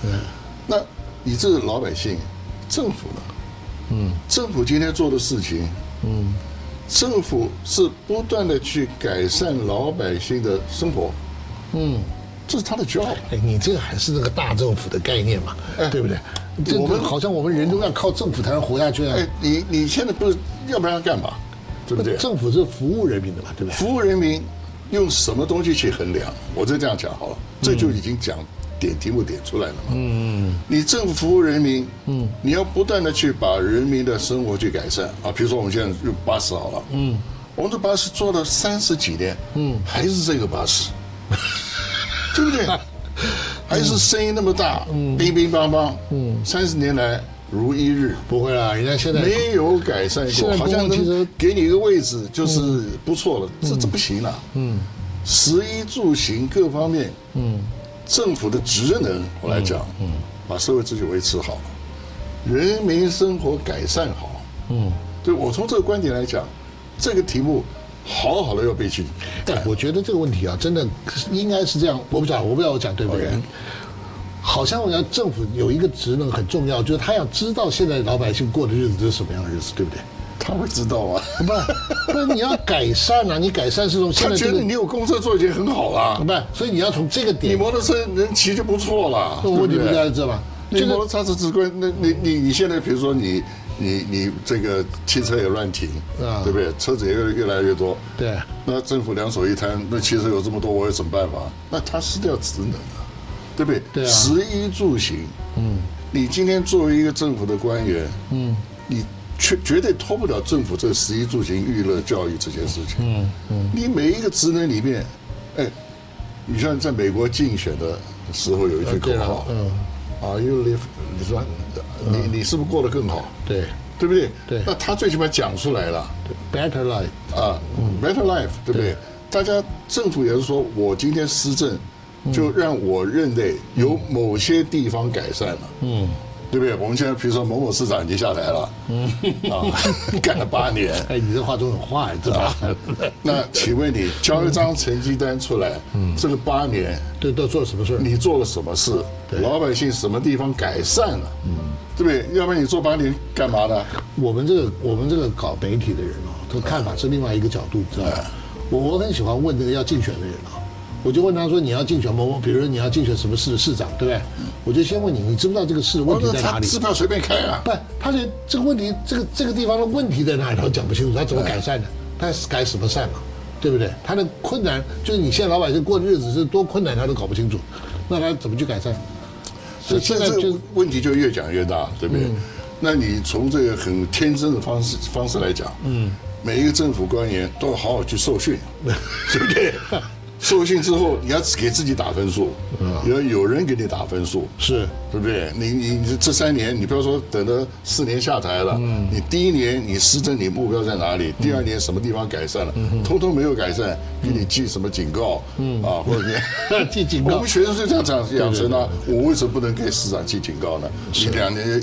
那你这个老百姓，政府呢？政府今天做的事情，政府是不断的去改善老百姓的生活，这是他的 job。 你这个还是那个大政府的概念嘛，对不对？我们好像我们人都要靠政府才能活下去啊。 你现在不是，要不然要干嘛？对不对？ 政府是服务人民的嘛，对不对？ 服务人民用什么东西去衡量？我就这样讲好了，这就已经点题目点出来了嘛。你政府服务人民，你要不断的去把人民的生活去改善啊。比如说我们现在用巴士好了，我们的巴士做了30几年，还是这个巴士，对不对？还是声音那么大，乒乒乓乓，30年来如一日。 不会啦，人家现在没有改善过，好像能给你一个位置就是不错了，这不行了。食衣住行各方面，政府的职能我来讲，把社会秩序维持好，人民生活改善好，对我从这个观点来讲，这个题目好好的要被去。 但我觉得这个问题啊，真的应该是这样。我不知道我讲对不对？好像我要政府有一个职能很重要，就是他要知道现在老百姓过的日子是什么样的日子，对不对？ 他会知道吗？ 不，你要改善啊！你改善是从现在他觉得你有公车坐已经很好了， 不，所以你要从这个点， 你摩托车能骑就不错了。 问题不在这嘛？ 你摩托车是直观，那你现在比如说你这个汽车也乱停对不对？车子也越来越多， 对。 那政府两手一摊，那汽车有这么多，我有什么办法？那他失掉职能了，对不对？ 对啊。 食衣住行，你今天作为一个政府的官员，你绝对脱不了政府这个食衣住行、娱乐、教育这件事情。你每一个职能里面，你像在美国竞选的时候有一句口号，you live， 你说你是不是过得更好？对不对？ 对。 那他最起码讲出来了 ，better life ，better life， 对不对？大家政府也是说，我今天施政，就让我认为有某些地方改善了，对不对？我们现在比如说某某市长已经下台了，干了8年。 你这话都很坏，知道吧？ 那请问你交一张成绩单出来，这个8年都做了什么事？ 你做了什么事？老百姓什么地方改善了？对不对？要不然你做8年干嘛呢？ 我们这个搞媒体的人他看法是另外一个角度，知道吧？我很喜欢问这个要竞选的人我就问他说：“你要竞选某某，比如说你要竞选什么市的市长，对不对？”我就先问你知不知道这个市的问题在哪里？ 支票随便开啊！ 不，他连这个问题，这个地方的问题在哪里，他都讲不清楚，他怎么改善的？他改什么善嘛？对不对？他的困难就是你现在老百姓过的日子是多困难，他都搞不清楚，那他怎么去改善？ 所以现在就问题就越讲越大，对不对？那你从这个很天真的方式来讲，每一个政府官员都要好好去受训，对不对？受训之后，你要给自己打分数，要有人给你打分数， 是， 对不对？你这3年，你不要说等到4年下台了，你第1年你施政你目标在哪里？第2年什么地方改善了？通通没有改善，给你记什么警告或者你记警告。 我们学生是这样养成的，我为什么不能给市长记警告呢？你2年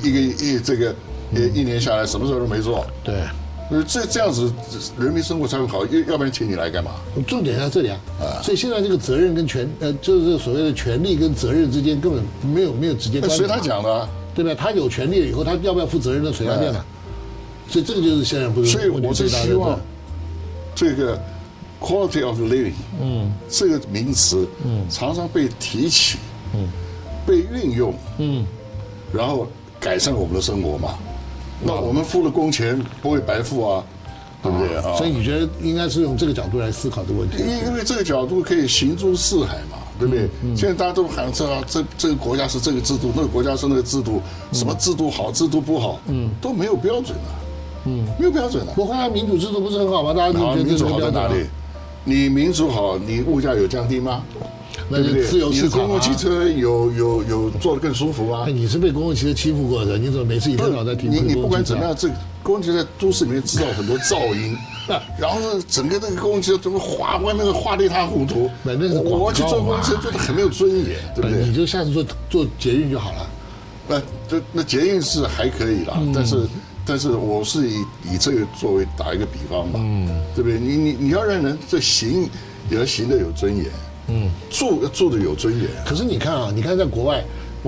1年下来什么事都没做， 对。 这样子人民生活才会好，要不然请你来干嘛？ 重点在这里所以现在这个责任跟就是所谓的权利跟责任之间根本没有直接关系。 随他讲的， 对吧？他有权利了以后，他要不要负责任的随他便了。所以这个就是现在不是。 所以我是希望这个 quality of living，这个名词，常常被提起，被运用，然后改善我们的生活嘛。那我们付了工钱不会白付对不对所以你觉得应该是用这个角度来思考这个问题？ 因为这个角度可以行诸四海嘛，对不对？现在大家都喊这个国家是这个制度，那个国家是那个制度，什么制度好，制度不好，都没有标准没有标准的。 不过民主制度不是很好吗？大家都觉得民主好在哪里？你民主好，你物价有降低吗？ 对不对？自由市场你的公共汽车有坐得更舒服吗？ 你是被公共汽车欺负过的，你怎么每次一天到晚在提？ 你不管怎么样，这公共汽车在都市里面制造很多噪音，然后是整个这个公共汽车怎么外面画得一塌糊涂。我去坐公共汽车做得很没有尊严，对不对？ 你就下次坐捷运就好了。 那捷运是还可以啦，但是我是以这个作为打一个比方嘛，对不对？你要让人这行也要行得有尊严。住的有尊严。 可是你看在国外，